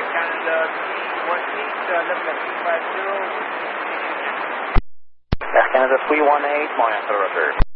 Canada 318, level of 350. Air Canada 318, Montreal, return.